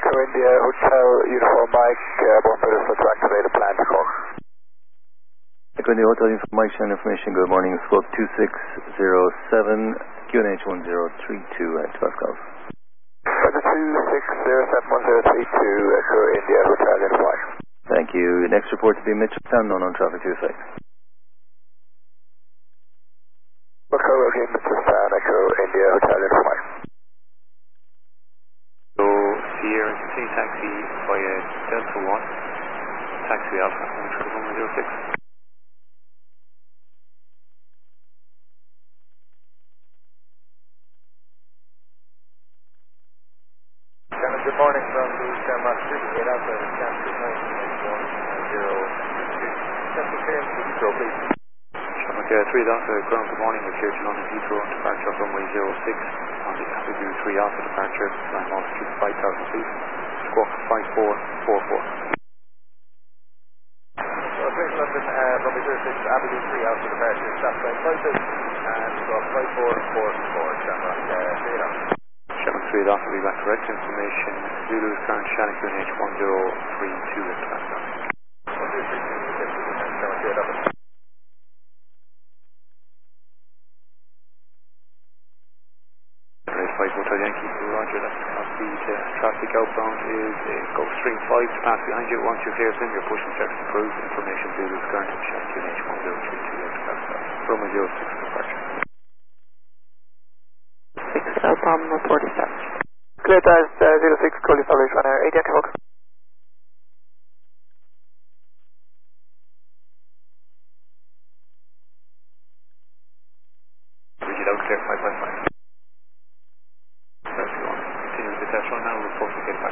Echo India Hotel Uniform Mike, Bombardier to activate a plan to call. Echo India Hotel Uniform Mike, showing information. Good morning, slope 2607, QNH 1032 at 12 calls. Roger 26071032, Echo India Hotel Uniform Mike. Thank you. Next report to be Mitchellstown, known on traffic to effect. Echo Mitchellstown, Echo India Hotel Uniform Mike. So, Sierra continue taxi via Delta 1, taxi Alpha, 106. Good morning from the Shamrock City, 8 Alpha, Scan 2911032. Heathrow, please. Shamrock 3 Delta, ground good morning, we're here to London Heathrow, departure from runway 06, on the Avenue 3 Alpha departure, line altitude 5,000 feet, squawk 5444. Great London, runway 06, Avenue 3 Alpha departure, stop sign 56, and squawk 5444, Shamrock 3 Alpha. Shamrock 3 Alpha, we'll be back correct information. Zulu's current Shannon QNH 1032 at Glasgow. 1032, Shamrock 3 Alpha. Race 5 Hotel Yankee, Roger, that's copy. Traffic outbound is go stream 5 to pass behind you. Once you're clear, send your push and text approved. Information Zulu's current Shannon QNH 1032 at Glasgow. Runway 06 departure. Outbound report established. Clear ties 06, call established, Ryanair 8 Yankee Fox. Rigid out clear 555. Continue with the test run now, report to get back.